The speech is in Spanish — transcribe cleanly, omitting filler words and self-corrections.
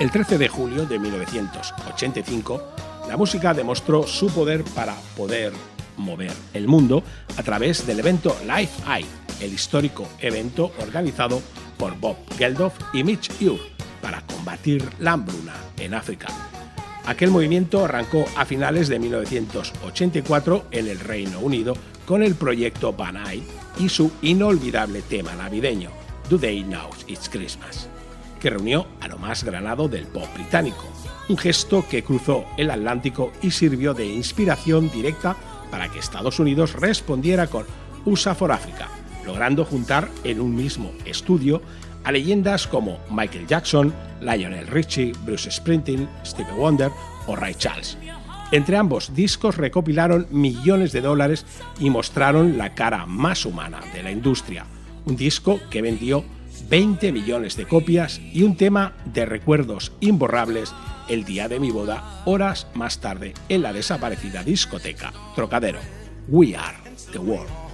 El 13 de julio de 1985, la música demostró su poder para poder mover el mundo a través del evento Live Aid, el histórico evento organizado por Bob Geldof y Mitch Ure para combatir la hambruna en África. Aquel movimiento arrancó a finales de 1984 en el Reino Unido con el proyecto Van Aid y su inolvidable tema navideño, Do They Know It's Christmas, que reunió a lo más granado del pop británico, un gesto que cruzó el Atlántico y sirvió de inspiración directa para que Estados Unidos respondiera con USA for Africa, logrando juntar en un mismo estudio a leyendas como Michael Jackson, Lionel Richie, Bruce Springsteen, Stevie Wonder o Ray Charles. Entre ambos discos recopilaron millones de dólares y mostraron la cara más humana de la industria, un disco que vendió 20 millones de copias y un tema de recuerdos imborrables el día de mi boda, horas más tarde en la desaparecida discoteca Trocadero. We Are The World.